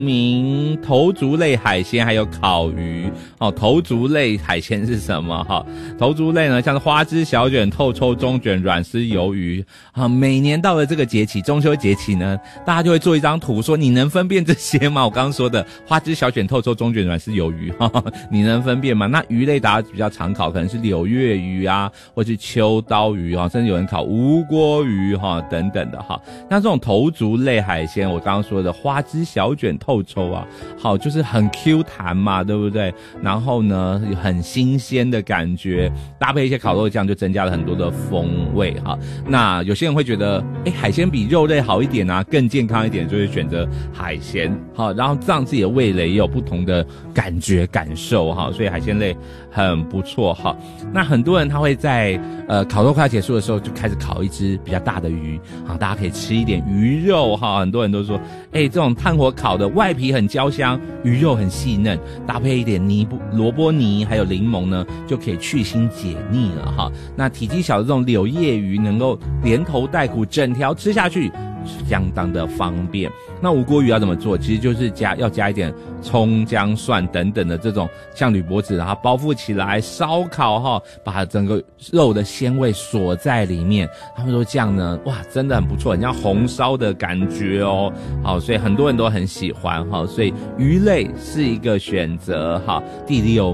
名头足类海鲜还有烤鱼哦。头足类海鲜是什么哈？头足类呢，像是花枝、小卷、透抽、中卷、软丝、鱿鱼啊。每年到了这个节气，中秋节气呢，大家就会做一张图，说你能分辨这些吗？我刚刚说的花枝、小卷、透抽、中卷、软丝、鱿鱼，你能分辨吗？那鱼类大家比较常考，可能是柳叶鱼啊，或是秋刀鱼啊，甚至有人考无锅鱼哈等等的哈。那这种头足类海鲜，我刚刚说的花枝、小卷、透抽啊，好，就是很 Q 弹嘛，对不对？然后呢，很新鲜的感觉，搭配一些烤肉酱，就增加了很多的风味哈。那有些人会觉得，海鲜比肉类好一点啊，更健康一点，就会选择海鲜，好，然后让自己的味蕾也有不同的感觉感受哈，所以海鲜类很不错哈。那很多人他会在烤肉快要结束的时候就开始烤一只比较大的鱼，好，大家可以吃一点鱼肉哈。很多人都说，这种炭火烤的外皮很焦香，鱼肉很细嫩，搭配一点萝卜泥还有柠檬呢，就可以去腥解腻了哈。那体积小的这种柳叶鱼能够连头带骨整条吃下去，相当的方便。那无锅鱼要怎么做？其实就是要加一点葱姜蒜等等的这种像铝箔纸，然后包覆起来烧烤哈，把整个肉的鲜味锁在里面。他们说这样呢，哇，真的很不错，很像红烧的感觉哦。好，所以很多人都很喜欢哈，所以鱼类是一个选择哈。第5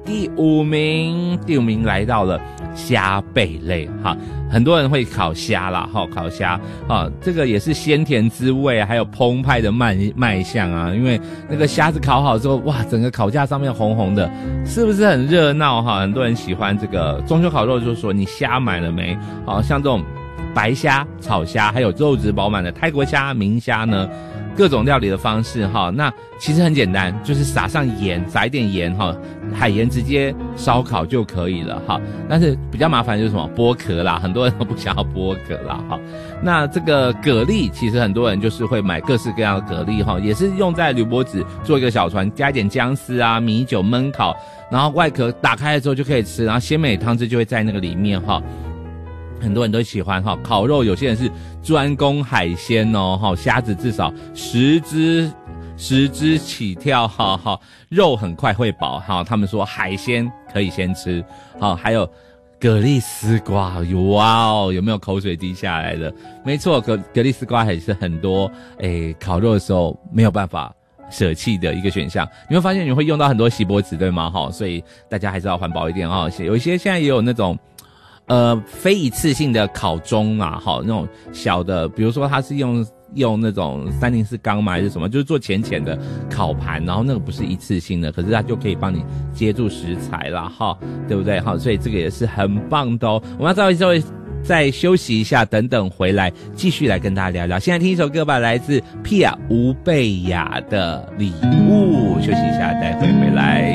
名来到了虾贝类哈。很多人会烤虾啦，烤虾啊，这个也是鲜甜滋味，还有澎湃的卖相啊。因为那个虾子烤好之后，哇，整个烤架上面红红的，是不是很热闹哈？很多人喜欢这个中秋烤肉，就说你虾买了没？好，像这种白虾、炒虾，还有肉质饱满的泰国虾、明虾呢，各种料理的方式哈。那其实很简单，就是撒上盐，撒一点盐哈，海盐直接烧烤就可以了哈。但是比较麻烦就是什么剥壳啦，很多人都不想要剥壳啦哈。那这个蛤蜊，其实很多人就是会买各式各样的蛤蜊哈，也是用在铝箔纸做一个小船，加一点姜丝啊、米酒焖烤，然后外壳打开了之后就可以吃，然后鲜美汤汁就会在那个里面哈。很多人都喜欢哈，烤肉有些人是专攻海鲜哦，虾子至少10只起跳哈，肉很快会饱哈。他们说海鲜可以先吃，好，还有蛤蜊丝瓜，哇哦，有没有口水滴下来的？没错，蛤蜊丝瓜还是很多烤肉的时候没有办法舍弃的一个选项。你会发现你会用到很多锡箔纸，对吗？所以大家还是要环保一点哈。有一些现在也有那种非一次性的烤钟啊，那种小的，比如说它是用那种304钢嘛还是什么，就是做浅浅的烤盘，然后那个不是一次性的，可是它就可以帮你接住食材啦哈，对不对？好，所以这个也是很棒的哦。我们要稍微再休息一下，等等回来继续来跟大家聊聊。现在听一首歌吧，来自 Pia 吴贝雅的礼物。休息一下，待会回来。